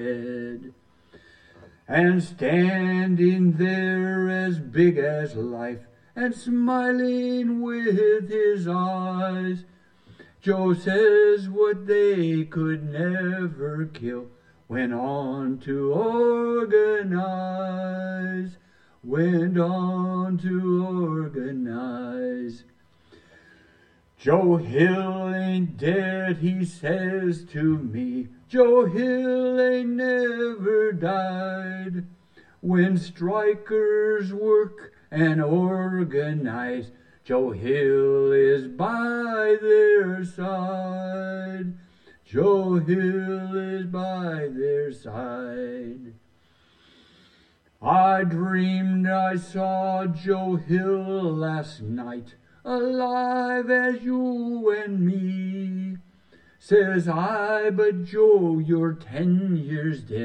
And standing there as big as life and smiling with his eyes, Joe says what they could never kill went on to organize, went on to organize. Joe Hill ain't dead, he says to me. Joe Hill ain't never died. When strikers work and organize, Joe Hill is by their side. Joe Hill is by their side. I dreamed I saw Joe Hill last night, alive as you and me. Says I, but Joe, you're 10 years dead.